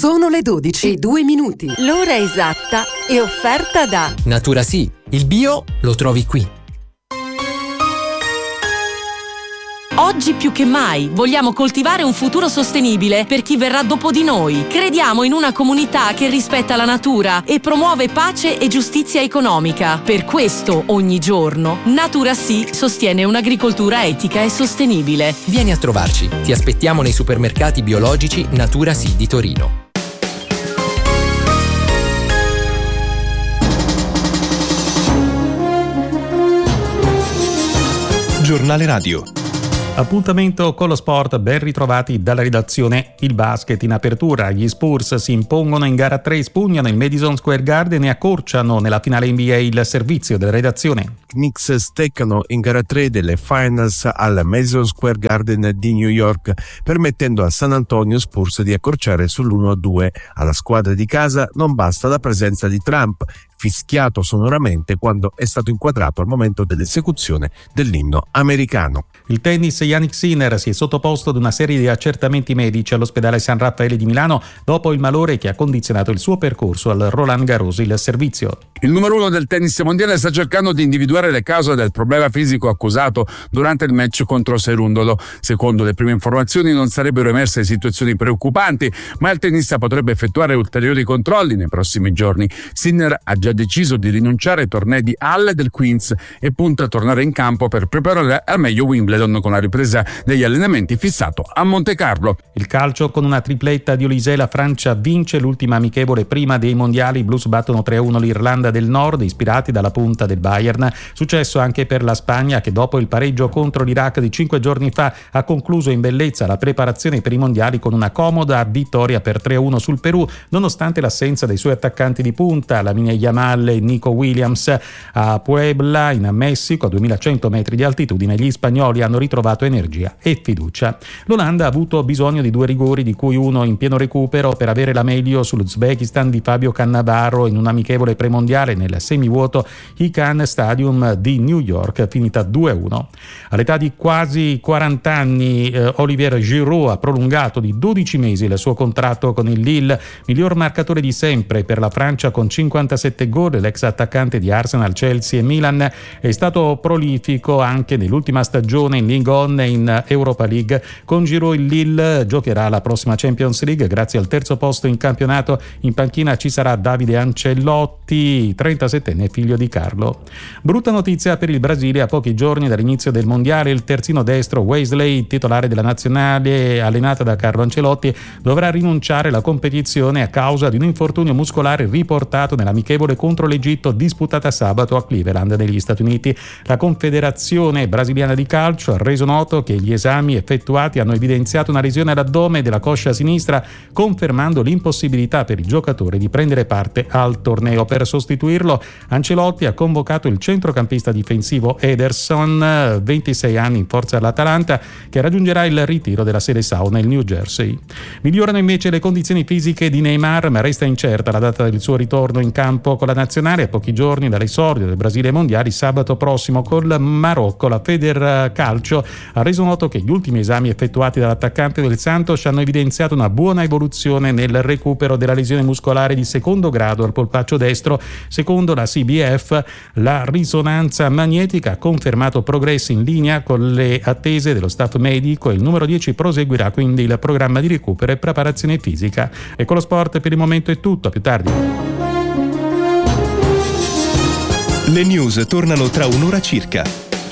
Sono le 12:02. L'ora esatta è offerta da Natura Sì, il bio lo trovi qui. Oggi più che mai vogliamo coltivare un futuro sostenibile per chi verrà dopo di noi. Crediamo in una comunità che rispetta la natura e promuove pace e giustizia economica. Per questo, ogni giorno, Natura Sì sostiene un'agricoltura etica e sostenibile. Vieni a trovarci. Ti aspettiamo nei supermercati biologici Natura Sì di Torino. Giornale Radio. Appuntamento con lo sport, ben ritrovati dalla redazione. Il basket in apertura, gli Spurs si impongono in gara 3, spugnano il Madison Square Garden e accorciano nella finale NBA il servizio della redazione. Knicks steccano in gara 3 delle Finals al Madison Square Garden di New York, permettendo a San Antonio Spurs di accorciare sull'1-2. Alla squadra di casa non basta la presenza di Trump, fischiato sonoramente quando è stato inquadrato al momento dell'esecuzione dell'inno americano. Il tennis, Jannik Sinner si è sottoposto ad una serie di accertamenti medici all'ospedale San Raffaele di Milano dopo il malore che ha condizionato il suo percorso al Roland Garros. Il servizio. Il numero 1 del tennis mondiale sta cercando di individuare le cause del problema fisico accusato durante il match contro Cerundolo. Secondo le prime informazioni non sarebbero emerse situazioni preoccupanti, ma il tennista potrebbe effettuare ulteriori controlli nei prossimi giorni. Sinner ha già deciso di rinunciare ai tornei di Halle e del Queens e punta a tornare in campo per preparare al meglio Wimbledon con la ripresa degli allenamenti fissato a Monte Carlo. Il calcio, con una tripletta di Olise, la Francia vince l'ultima amichevole prima dei mondiali. I Blues battono 3-1 l'Irlanda del Nord, ispirati dalla punta del Bayern. Successo anche per la Spagna, che dopo il pareggio contro l'Iraq di 5 giorni fa ha concluso in bellezza la preparazione per i mondiali con una comoda vittoria per 3-1 sul Perù, nonostante l'assenza dei suoi attaccanti di punta, Lamine Yamal e Nico Williams. A Puebla, in Messico, a 2100 metri di altitudine, gli spagnoli hanno ritrovato energia e fiducia. L'Olanda ha avuto bisogno di 2 rigori, di cui uno in pieno recupero, per avere la meglio sull'Uzbekistan di Fabio Cannavaro in un amichevole premondiale nel semivuoto Hikan Stadium di New York, finita 2-1. All'età di quasi 40 anni Olivier Giroud ha prolungato di 12 mesi il suo contratto con il Lille, miglior marcatore di sempre per la Francia con 57 gol. L'ex attaccante di Arsenal, Chelsea e Milan è stato prolifico anche nell'ultima stagione in Ligue 1 e in Europa League. Con Giroud il Lille giocherà la prossima Champions League grazie al terzo posto in campionato. In panchina ci sarà Davide Ancelotti, 37enne figlio di Carlo. Brutta notizia per il Brasile: a pochi giorni dall'inizio del mondiale il terzino destro Wesley, titolare della nazionale allenata da Carlo Ancelotti, dovrà rinunciare alla competizione a causa di un infortunio muscolare riportato nell'amichevole contro l'Egitto disputata sabato a Cleveland negli Stati Uniti. La Confederazione Brasiliana di Calcio ha reso noto che gli esami effettuati hanno evidenziato una lesione all'addome della coscia sinistra, confermando l'impossibilità per il giocatore di prendere parte al torneo. Per sostituirlo, Ancelotti ha convocato il centrocampista difensivo Ederson, 26 anni in forza all'Atalanta, che raggiungerà il ritiro della Seleção nel New Jersey. Migliorano invece le condizioni fisiche di Neymar, ma resta incerta la data del suo ritorno in campo con la nazionale a pochi giorni dall'esordio del Brasile ai mondiali sabato prossimo col Marocco. La Federcalcio ha reso noto che gli ultimi esami effettuati dall'attaccante del Santos hanno evidenziato una buona evoluzione nel recupero della lesione muscolare di secondo grado al polpaccio destro. Secondo la CBF, la risonanza magnetica ha confermato progressi in linea con le attese dello staff medico e il numero 10 proseguirà quindi il programma di recupero e preparazione fisica. E con lo sport per il momento è tutto, a più tardi. Le news tornano tra un'ora circa.